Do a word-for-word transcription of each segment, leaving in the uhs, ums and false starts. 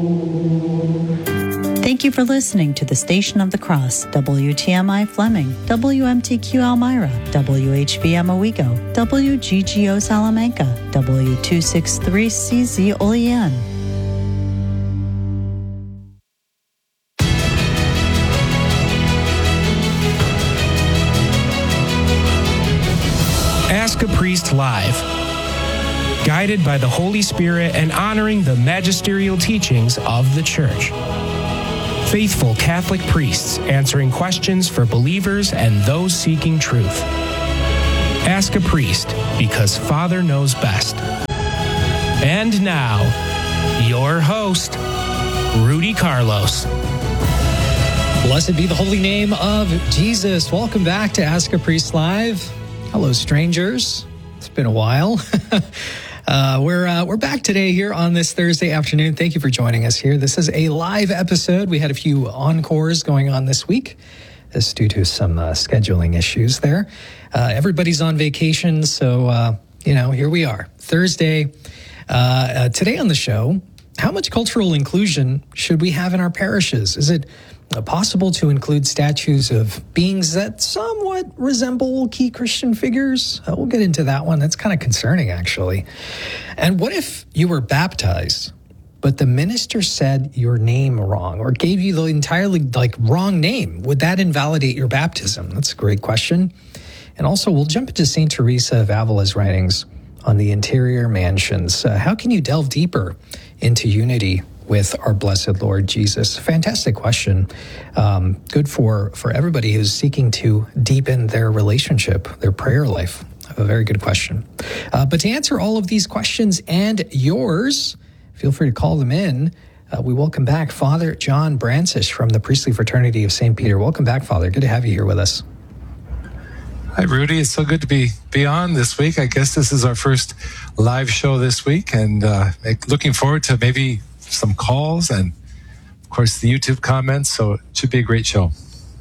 Thank you for listening to the Station of the Cross, W T M I Fleming, W M T Q Elmira, W H V M Owego, W G G O Salamanca, W two sixty-three C Z Olean. Ask a Priest Live. Guided by the Holy Spirit and honoring the magisterial teachings of the Church. Faithful Catholic priests answering questions for believers and those seeking truth. Ask a Priest, because Father knows best. And now, your host, Rudy Carlos. Blessed be the holy name of Jesus. Welcome back to Ask a Priest Live. Hello, strangers. It's been a while. Uh, we're uh, we're back today here on this Thursday afternoon. Thank you for joining us here. This is a live episode. We had a few encores going on this week. This is due to some uh, scheduling issues there. Uh, everybody's on vacation, so, uh, you know, here we are. Thursday. Uh, uh, today on the show, how much cultural inclusion should we have in our parishes? Is it possible to include statues of beings that somewhat resemble key Christian figures? Uh, we'll get into that one. That's kind of concerning, actually. And what if you were baptized, but the minister said your name wrong or gave you the entirely like wrong name? Would that invalidate your baptism? That's a great question. And also, we'll jump into Saint Teresa of Avila's writings on the interior mansions. Uh, how can you delve deeper into unity with our blessed Lord Jesus? Fantastic question. Um, good for, for everybody who's seeking to deepen their relationship, their prayer life. A very good question. Uh, but to answer all of these questions and yours, feel free to call them in. Uh, we welcome back Father John Brancish from the Priestly Fraternity of Saint Peter. Welcome back, Father. Good to have you here with us. Hi, Rudy. It's so good to be, be on this week. I guess this is our first live show this week, and uh, looking forward to maybe some calls and, of course, the YouTube comments. So it should be a great show.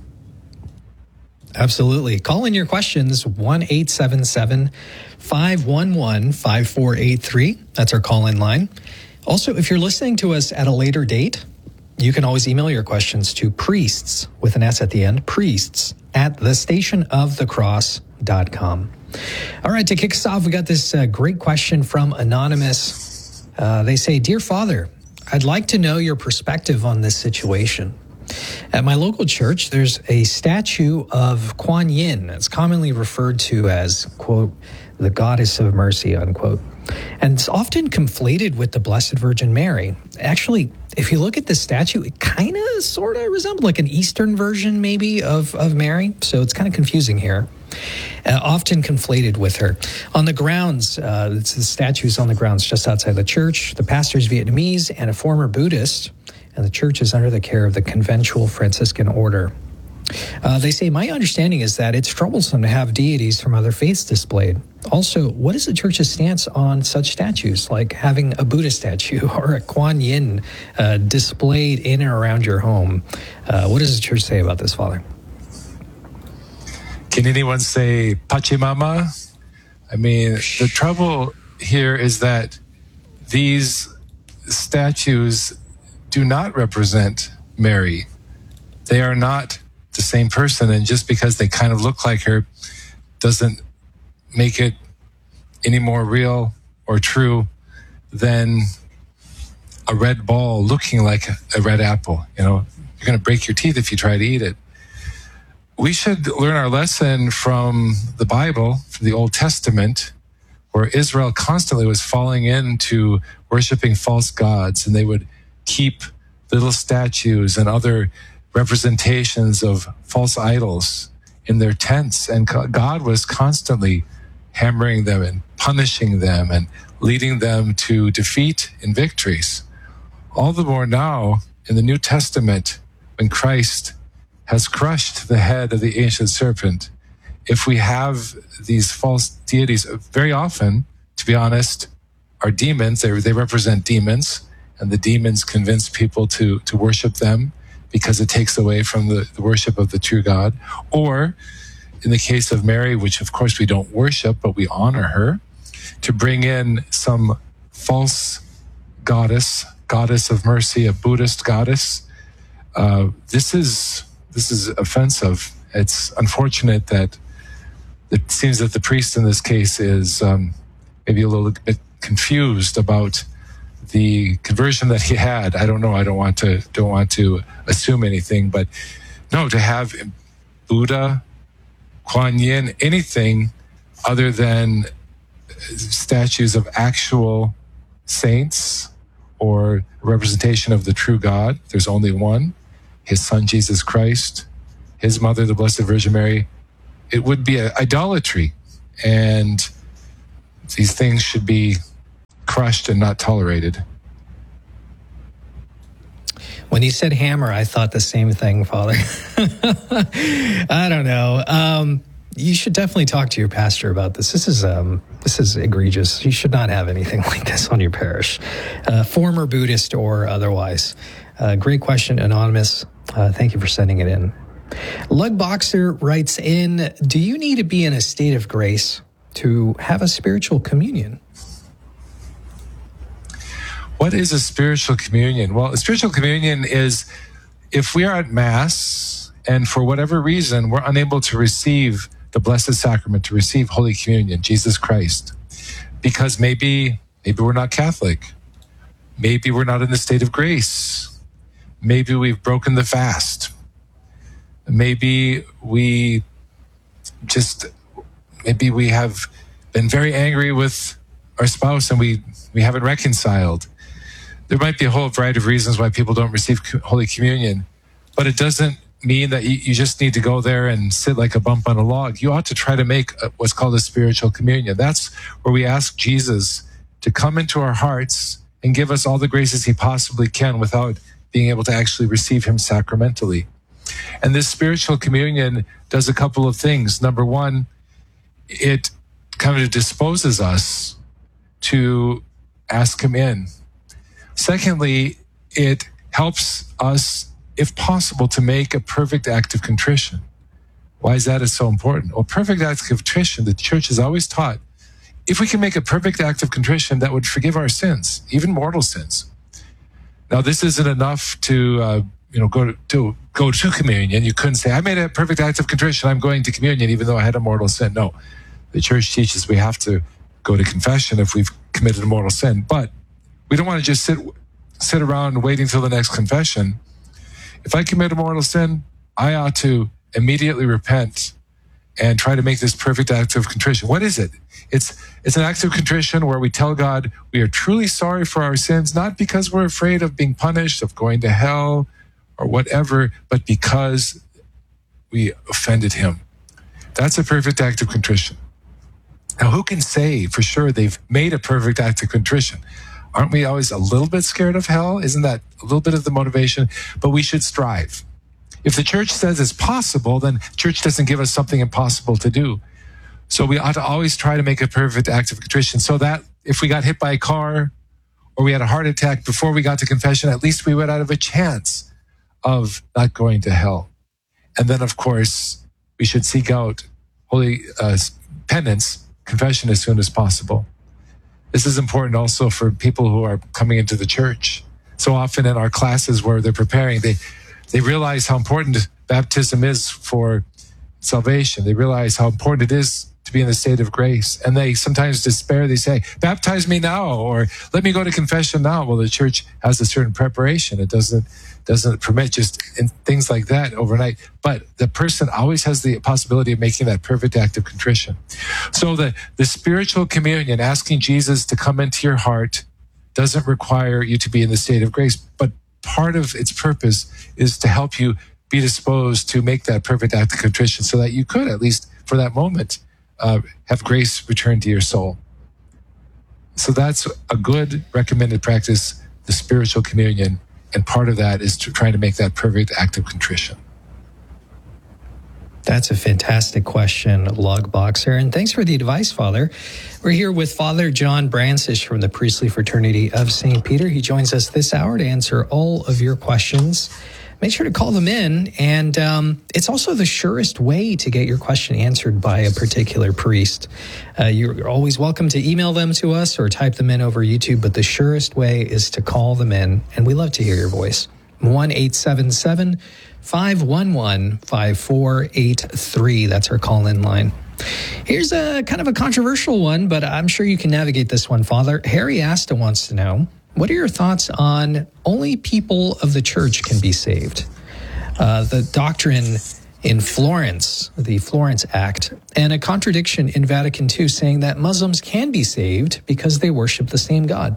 Absolutely. Call in your questions, one eight seven seven, five one one, five four eight three. That's our call-in line. Also, if you're listening to us at a later date, you can always email your questions to priests, with an S at the end, priests, at the station of the cross dot com. All right, to kick us off, we got this uh, great question from Anonymous. Uh, they say, Dear Father, I'd like to know your perspective on this situation. At my local church, there's a statue of Kuan Yin. It's commonly referred to as, quote, the goddess of mercy, unquote. And it's often conflated with the Blessed Virgin Mary. Actually, if you look at the statue, it kind of sort of resembles like an Eastern version maybe of, of Mary. So it's kind of confusing here. Uh, often conflated with her. On the grounds, uh, it's the statues on the grounds just outside the church. The pastor's Vietnamese and a former Buddhist, and the church is under the care of the conventual Franciscan order. Uh, they say, my understanding is that it's troublesome to have deities from other faiths displayed. Also, what is the church's stance on such statues, like having a Buddha statue or a Kuan Yin uh, displayed in and around your home? Uh, what does the church say about this, Father? Can anyone say Pachamama? I mean, the trouble here is that these statues do not represent Mary. They are not the same person, and just because they kind of look like her doesn't make it any more real or true than a red ball looking like a red apple. You know, you're going to break your teeth if you try to eat it. We should learn our lesson from the Bible, from the Old Testament, where Israel constantly was falling into worshiping false gods, and they would keep little statues and other representations of false idols in their tents. And God was constantly hammering them and punishing them and leading them to defeat and victories. All the more now in the New Testament, when Christ has crushed the head of the ancient serpent. If we have these false deities, very often, to be honest, are demons. They, they represent demons, and the demons convince people to, to worship them because it takes away from the, the worship of the true God. Or, in the case of Mary, which of course we don't worship, but we honor her, to bring in some false goddess, goddess of mercy, a Buddhist goddess. Uh, this is this is offensive. It's unfortunate that it seems that the priest in this case is um, maybe a little bit confused about the conversion that he had. I don't know. I don't want to don't want to assume anything, but no, to have Buddha, Kuan Yin, anything other than statues of actual saints or representation of the true God. There's only one, his son, Jesus Christ, his mother, the Blessed Virgin Mary. It would be a idolatry, and these things should be crushed and not tolerated. When you said hammer, I thought the same thing, Father. I don't know. Um, you should definitely talk to your pastor about this. This is um, this is egregious. You should not have anything like this on your parish, uh, former Buddhist or otherwise. Uh, great question, Anonymous. Uh, thank you for sending it in. Lug Boxer writes in, do you need to be in a state of grace to have a spiritual communion? What is a spiritual communion? Well, a spiritual communion is if we are at Mass and for whatever reason we're unable to receive the Blessed Sacrament, to receive Holy Communion, Jesus Christ, because maybe maybe we're not Catholic, maybe we're not in the state of grace, maybe we've broken the fast, maybe we just maybe we have been very angry with our spouse and we we haven't reconciled. There might be a whole variety of reasons why people don't receive Holy Communion, but it doesn't mean that you, you just need to go there and sit like a bump on a log. You ought to try to make a, what's called a spiritual communion. That's where we ask Jesus to come into our hearts and give us all the graces he possibly can without being able to actually receive him sacramentally. And this spiritual communion does a couple of things. Number one, it kind of disposes us to ask him in. Secondly, it helps us, if possible, to make a perfect act of contrition. Why is that so important? Well, perfect act of contrition, the church has always taught, if we can make a perfect act of contrition, that would forgive our sins, even mortal sins. Now, this isn't enough to, uh, you know, go to, to go to communion. You couldn't say, I made a perfect act of contrition, I'm going to communion, even though I had a mortal sin. No, the church teaches we have to go to confession if we've committed a mortal sin. But we don't want to just sit sit around waiting till the next confession. If I commit a mortal sin, I ought to immediately repent and try to make this perfect act of contrition. What is it? It's it's an act of contrition where we tell God we are truly sorry for our sins, not because we're afraid of being punished, of going to hell or whatever, but because we offended him. That's a perfect act of contrition. Now, who can say for sure they've made a perfect act of contrition? Aren't we always a little bit scared of hell? Isn't that a little bit of the motivation? But we should strive. If the church says it's possible, then church doesn't give us something impossible to do. So we ought to always try to make a perfect act of contrition so that if we got hit by a car or we had a heart attack before we got to confession, at least we would have a chance of not going to hell. And then, of course, we should seek out holy uh, penance, confession as soon as possible. This is important also for people who are coming into the church. So often in our classes where they're preparing, they, they realize how important baptism is for salvation. They realize how important it is to be in the state of grace. And they sometimes despair. They say, baptize me now, or let me go to confession now. Well, the church has a certain preparation. It doesn't doesn't permit just in things like that overnight. But the person always has the possibility of making that perfect act of contrition. So the, the spiritual communion, asking Jesus to come into your heart, doesn't require you to be in the state of grace. But part of its purpose is to help you be disposed to make that perfect act of contrition so that you could, at least for that moment, uh, have grace return to your soul. So that's a good recommended practice, the spiritual communion. And part of that is to trying to make that perfect act of contrition. That's a fantastic question, Lug Boxer. And thanks for the advice, Father. We're here with Father John Brancish from the Priestly Fraternity of Saint Peter. He joins us this hour to answer all of your questions. make sure to call them in. And um, it's also the surest way to get your question answered by a particular priest. Uh, you're always welcome to email them to us or type them in over YouTube, but the surest way is to call them in. And we love to hear your voice. one eight seven seven, five one one, five four eight three. That's our call-in line. Here's a kind of a controversial one, but I'm sure you can navigate this one, Father. Harry Asta wants to know, what are your thoughts on only people of the church can be saved? Uh, the doctrine in Florence, the Florence Act, and a contradiction in Vatican Two saying that Muslims can be saved because they worship the same God.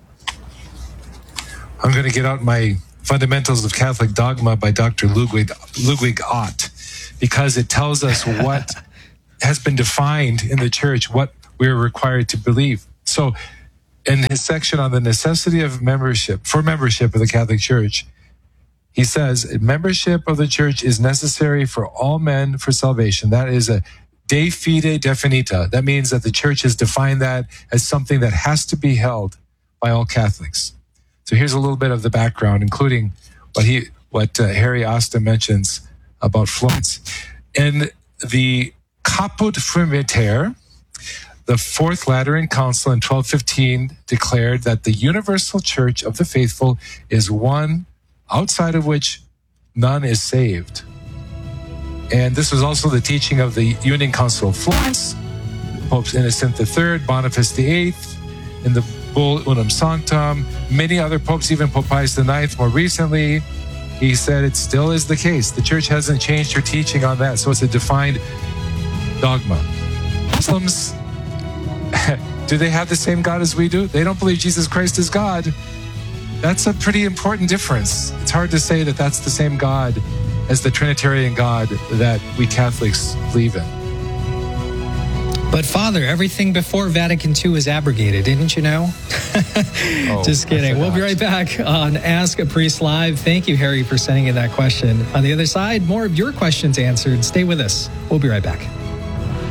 I'm going to get out my Fundamentals of Catholic Dogma by Doctor Ludwig, Ludwig Ott, because it tells us what has been defined in the church, what we're required to believe. So in his section on the necessity of membership, for membership of the Catholic Church, he says, membership of the church is necessary for all men for salvation. That is a de fide definita. That means that the church has defined that as something that has to be held by all Catholics. So here's a little bit of the background, including what he, what uh, Harry Asta mentions about Florence. In the Caput Firmiter, the Fourth Lateran Council in twelve fifteen declared that the universal church of the faithful is one outside of which none is saved. And this was also the teaching of the Union Council of Florence, Pope Innocent the Third, Boniface the Eighth, in the Bull Unum Sanctum, many other popes, even Pope Pius the Ninth more recently. He said it still is the case. The church hasn't changed her teaching on that, so it's a defined dogma. Muslims, do they have the same God as we do? They don't believe Jesus Christ is God. That's a pretty important difference. It's hard to say that that's the same God as the Trinitarian God that we Catholics believe in. But Father, everything before Vatican Two is abrogated, didn't you know? oh, Just kidding. We'll be right back on Ask a Priest Live. Thank you, Harry, for sending in that question. On the other side, more of your questions answered. Stay with us. We'll be right back.